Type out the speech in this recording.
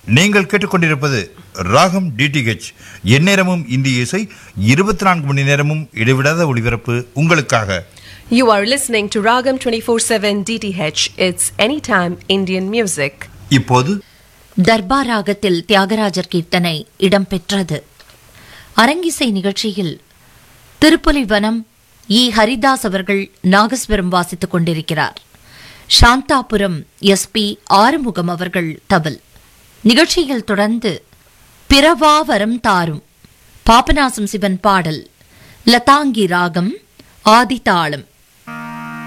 நீங்கள் கேட்டுக்கொண்டிருப்பது ராகம் டிடிஹெச். எந்நேரமும் இந்திய இசை, 24 மணி நேரமும் இடைவிடாத ஒளிபரப்பு உங்களுக்காக. You are listening to Ragam 24/7 DTH. It's anytime Indian music. இப்போது தர்பார் ராகத்தில் தியாகராஜர் கீர்த்தனை இடம்பெற்றது. அரங்கிசை நிகழ்ச்சியில் திருப்புலிவனம் ஹரிதாஸ் அவர்கள் நாகஸ்வரம் வாசித்துக் கொண்டிருக்கிறார். சாந்தாபுரம் SP ஆறுமுகம் அவர்கள் தபல். நிகழ்ச்சியில் தொடர்ந்து பிறவாவரம் தாரும் பாபநாசம் சிவன் பாடல், லதாங்கி ராகம், ஆதிதாளம்.